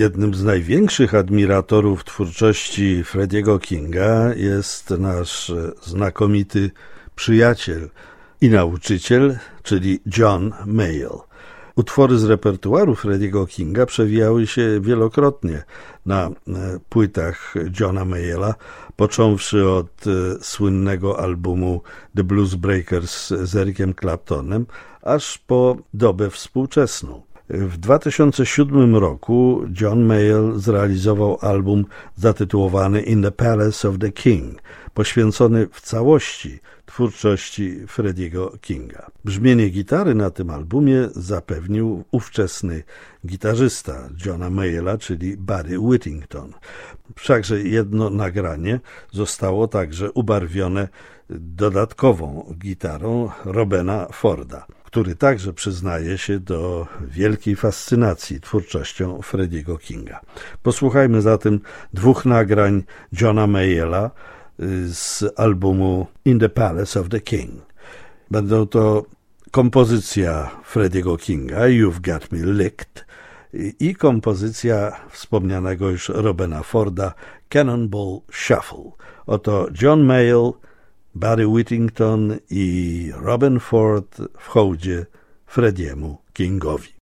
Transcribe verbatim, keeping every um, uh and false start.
Jednym z największych admiratorów twórczości Frediego Kinga jest nasz znakomity przyjaciel i nauczyciel, czyli John Mayall. Utwory z repertuaru Frediego Kinga przewijały się wielokrotnie na płytach Johna Mayalla, począwszy od słynnego albumu The Blues Breakers z Ericiem Claptonem, aż po dobę współczesną. W dwa tysiące siódmym roku John Mayall zrealizował album zatytułowany In the Palace of the King, poświęcony w całości twórczości Frediego Kinga. Brzmienie gitary na tym albumie zapewnił ówczesny gitarzysta Johna Mayalla, czyli Buddy Whittington. Wszakże jedno nagranie zostało także ubarwione dodatkową gitarą Robena Forda, który także przyznaje się do wielkiej fascynacji twórczością Frediego Kinga. Posłuchajmy zatem dwóch nagrań Johna Mayalla z albumu In the Palace of the King. Będą to kompozycja Frediego Kinga, You've Got Me Licked, i kompozycja wspomnianego już Robena Forda, Cannonball Shuffle. Oto John Mayall, Buddy Whittington i Robin Ford w hołdzie Frediemu Kingowi.